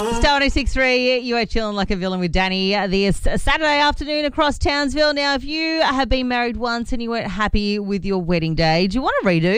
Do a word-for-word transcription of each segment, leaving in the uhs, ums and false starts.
Star one oh six three, you are chilling like a villain with Danny this Saturday afternoon across Townsville. Now, if you have been married once and you weren't happy with your wedding day, do you want to redo?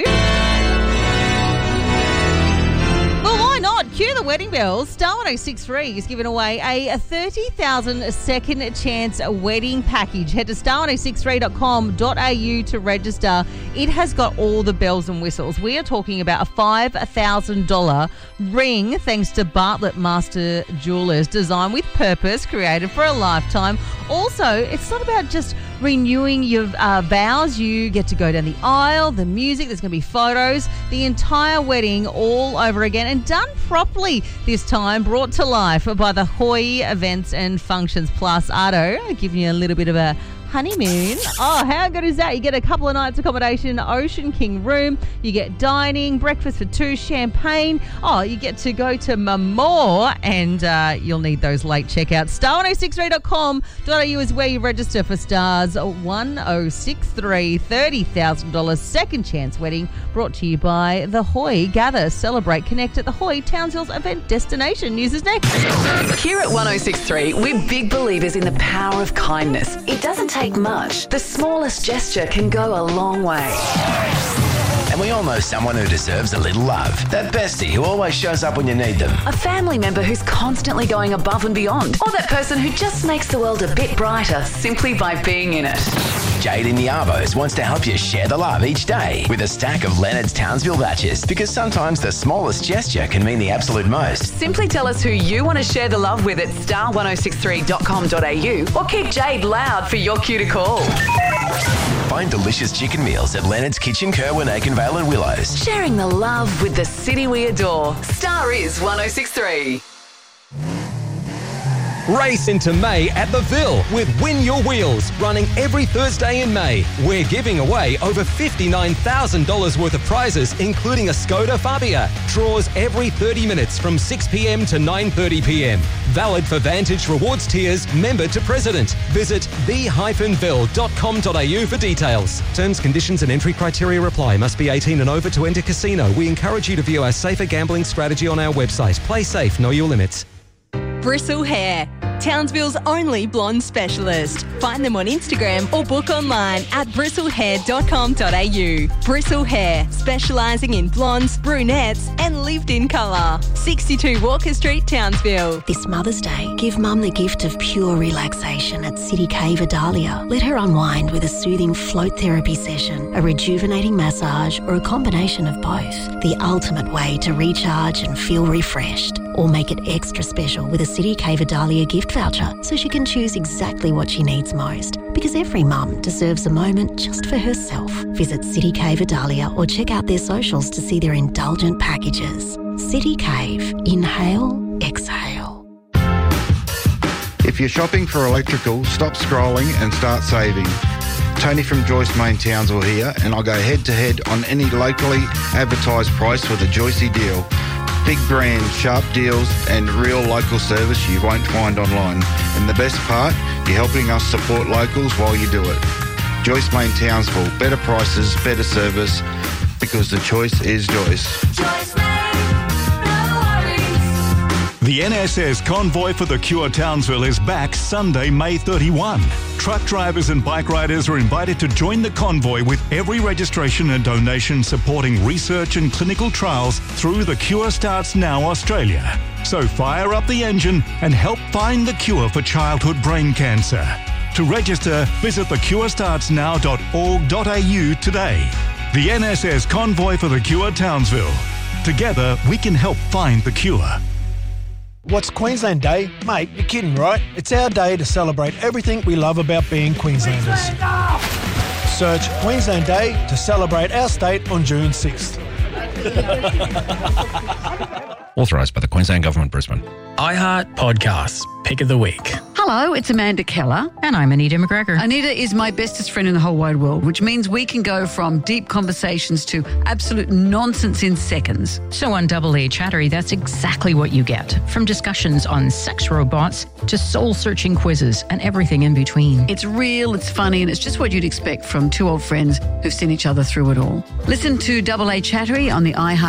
Well, why not? Cue the wedding bells. Star one oh six three is giving away a thirty thousand second chance wedding package. Head to star one oh six three dot com dot a u to register. It has got all the bells and whistles. We are talking about a five thousand dollars ring thanks to Bartlett Master Jewelers. Designed with purpose, created for a lifetime. Also, it's not about just renewing your uh, vows. You get to go down the aisle, the music, there's going to be photos, the entire wedding all over again and done properly this time, brought to life by the Hoy Events and Functions Plus. Ardo, giving you a little bit of a honeymoon. Oh, how good is that? You get a couple of nights accommodation, Ocean King room. You get dining, breakfast for two, champagne. Oh, you get to go to Mamor and uh, you'll need those late checkouts. star one oh six three dot com dot a u is where you register for Stars one oh six three. thirty thousand dollars second chance wedding brought to you by The Hoy. Gather, celebrate, connect at The Hoy, Townsville's event destination. News is next. Here at one oh six three, we're big believers in the power of kindness. It doesn't take much. The smallest gesture can go a long way. And we all know someone who deserves a little love. That bestie who always shows up when you need them. A family member who's constantly going above and beyond. Or that person who just makes the world a bit brighter simply by being in it. Jade in the Arbos wants to help you share the love each day with a stack of Leonard's Townsville batches, because sometimes the smallest gesture can mean the absolute most. Simply tell us who you want to share the love with at star one oh six three dot com dot a u or keep Jade loud for your cue to call. Find delicious chicken meals at Leonard's Kitchen, Kerwin, Aikenvale and Willows. Sharing the love with the city we adore. Star is one oh six three. Race into May at the Ville with Win Your Wheels, running every Thursday in May. We're giving away over fifty-nine thousand dollars worth of prizes, including a Skoda Fabia. Draws every thirty minutes from six p.m. to nine thirty p.m. Valid for Vantage Rewards tiers, member to president. Visit the dash ville dot com dot a u for details. Terms, conditions and entry criteria apply. Must be eighteen and over to enter casino. We encourage you to view our safer gambling strategy on our website. Play safe, know your limits. Bristle Hair, Townsville's only blonde specialist. Find them on Instagram or book online at bristle hair dot com dot a u. Bristle Hair, specialising in blondes, brunettes and lived-in colour. sixty-two Walker Street, Townsville. This Mother's Day, give Mum the gift of pure relaxation at City Cave Adalia. Let her unwind with a soothing float therapy session, a rejuvenating massage or a combination of both. The ultimate way to recharge and feel refreshed. Or make it extra special with a City Cave Adalia gift voucher so she can choose exactly what she needs most. Because every mum deserves a moment just for herself. Visit City Cave Adalia or check out their socials to see their indulgent packages. City Cave. Inhale, exhale. If you're shopping for electrical, stop scrolling and start saving. Tony from Joyce Main Townsville here, and I'll go head to head on any locally advertised price with a Joycey deal. Big brand, sharp deals and real local service you won't find online. And the best part, you're helping us support locals while you do it. Joyce Main Townsville, better prices, better service, because the choice is Joyce. Joyce Main, no worries. The N S S Convoy for the Cure Townsville is back Sunday, May thirty-first. Truck drivers and bike riders are invited to join the convoy, with every registration and donation supporting research and clinical trials through The Cure Starts Now Australia. So fire up the engine and help find the cure for childhood brain cancer. To register, visit the cure starts now dot org dot a u today. The N S S Convoy for the Cure Townsville. Together, we can help find the cure. What's Queensland Day? Mate, you're kidding, right? It's our day to celebrate everything we love about being Queenslanders. Search Queensland Day to celebrate our state on June sixth. Authorised by the Queensland Government, Brisbane. iHeart Podcasts, Pick of the Week. Hello, it's Amanda Keller. And I'm Anita McGregor. Anita is my bestest friend in the whole wide world, which means we can go from deep conversations to absolute nonsense in seconds. So on Double A Chattery, that's exactly what you get. From discussions on sex robots to soul-searching quizzes and everything in between. It's real, it's funny, and it's just what you'd expect from two old friends who've seen each other through it all. Listen to Double A Chattery on the iHeart